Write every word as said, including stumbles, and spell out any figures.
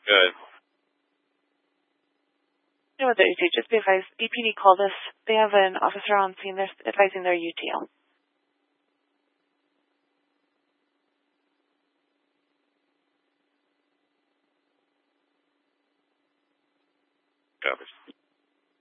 Good. No, what you just be advised, E P D called us. They have an officer on scene. They're advising their U T L. Covers.